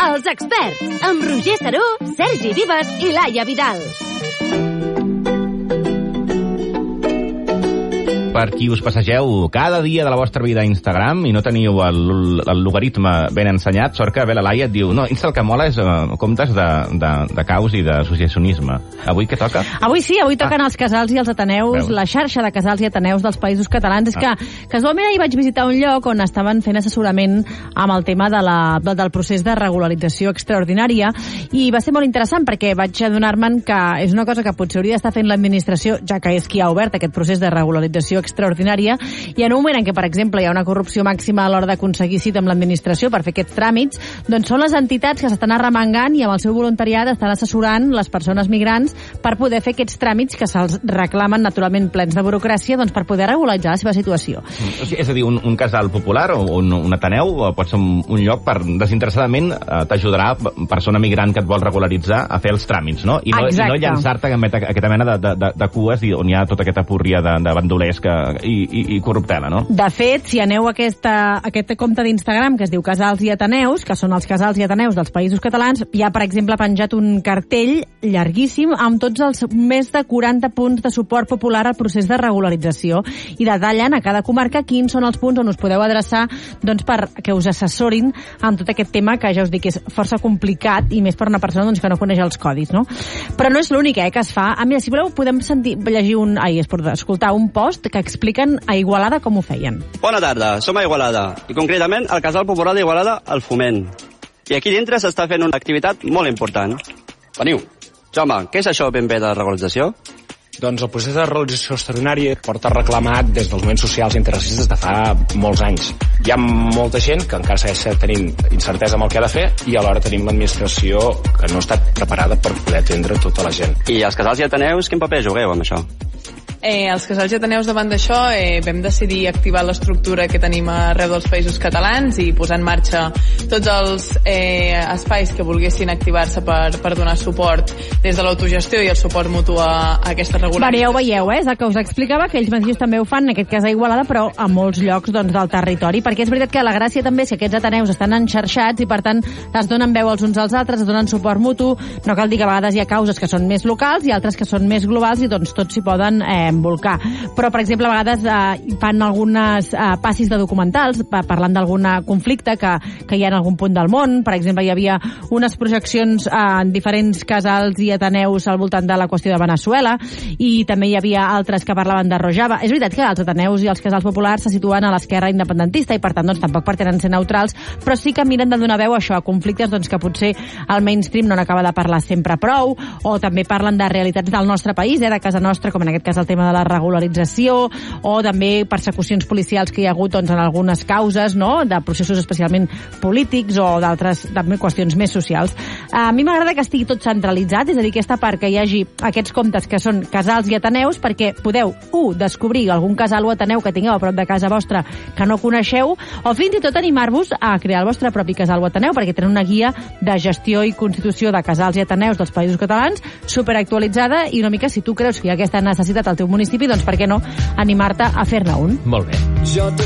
Els experts, amb Roger Saró, Sergi Vives i Laia Vidal. Per qui us passegeu cada dia de la vostra vida a Instagram i no teniu el logaritme ben ensenyat, sort que ve la Laia et diu no, Insta el que mola és comptes de caus i d'associacionisme. Avui què toca? Avui sí, avui toquen els casals i els ateneus, la xarxa de casals i ateneus dels països catalans. És que casualment ahir vaig visitar un lloc on estaven fent assessorament amb el tema del procés de regularització extraordinària i va ser molt interessant perquè vaig adonar-me'n que és una cosa que potser hauria d'estar fent l'administració, ja que és qui ha obert aquest procés de regularització extraordinària, i en un moment en què, per exemple, hi ha una corrupció màxima a l'hora d'aconseguir cita amb l'administració per fer aquests tràmits, doncs són les entitats que s'estan arremangant i amb el seu voluntariat estan assessorant les persones migrants per poder fer aquests tràmits que se'ls reclamen naturalment plens de burocràcia, doncs per poder regularitzar la seva situació. És a dir, un casal popular o un ateneu pot ser un lloc per desinteressadament t'ajudarà persona migrant que et vol regularitzar a fer els tràmits, no? I no llançar-te aquesta mena de cues on hi ha tota aquesta púrria de bandolers i corruptela, no? De fet, si aneu a aquest compte d'Instagram que es diu Casals i Ateneus, que són els casals i ateneus dels països catalans, hi ha, per exemple, penjat un cartell llarguíssim amb tots els més de 40 punts de suport popular al procés de regularització i detallen a cada comarca quins són els punts on us podeu adreçar doncs, per que us assessorin amb tot aquest tema que ja us dic que és força complicat i més per una persona doncs, que no coneix els codis, no? Però no és l'únic que es fa. Mira, si voleu podem escoltar un post que expliquen a Igualada com ho feien. Bona tarda, som a Igualada i concretament al Casal Popular d'Igualada, el Foment. I aquí dintre s'està fent una activitat molt important. Veniu. Jaume, què és això ben bé de la regularització? Doncs el procés de regularització extraordinària porta reclamat des dels moviments socials i antiracistes de fa molts anys. Hi ha molta gent que encara segueix tenint incertesa amb el que ha de fer i alhora tenim l'administració que no ha estat preparada per poder atendre tota la gent. I els casals i ateneus, quin paper jugueu amb això? Els casals i ateneus davant d'això vam decidir activar l'estructura que tenim arreu dels països catalans i posar en marxa tots els espais que volguessin activar-se per donar suport des de l'autogestió i el suport mutu a aquesta regularització. Ja ho veieu, és el que us explicava, que ells mateixos també ho fan, en aquest cas a Igualada, però a molts llocs doncs, del territori, perquè és veritat que la gràcia també és que aquests ateneus estan enxarxats i per tant es donen veu els uns als altres, es donen suport mutu, no cal dir que a vegades hi ha causes que són més locals i altres que són més globals i doncs tots s'hi poden envolcar. Però, per exemple, a vegades fan algunes passis de documentals parlant d'algun conflicte que hi ha en algun punt del món. Per exemple, hi havia unes projeccions en diferents casals i ateneus al voltant de la qüestió de Venezuela i també hi havia altres que parlaven de Rojava. És veritat que els ateneus i els casals populars se situen a l'esquerra independentista i, per tant, doncs, tampoc pretenen ser neutrals, però sí que miren de donar veu a això, a conflictes doncs, que potser el mainstream no n'acaba de parlar sempre prou, o també parlen de realitats del nostre país, de casa nostra, com en aquest cas el tema de la regularització o també persecucions policials que hi ha hagut doncs, en algunes causes, no?, de processos especialment polítics o d'altres també qüestions més socials. A mi m'agrada que estigui tot centralitzat, és a dir, aquesta part que hi hagi aquests comptes que són casals i ateneus perquè podeu, descobrir algun casal o ateneu que tingueu a prop de casa vostra que no coneixeu, o fins i tot animar-vos a crear el vostre propi casal o ateneu perquè tenen una guia de gestió i constitució de casals i ateneus dels països catalans superactualitzada i una mica si tu creus que hi ha aquesta necessitat al teu municipi, doncs per què no animar-te a fer-ne un? Molt bé.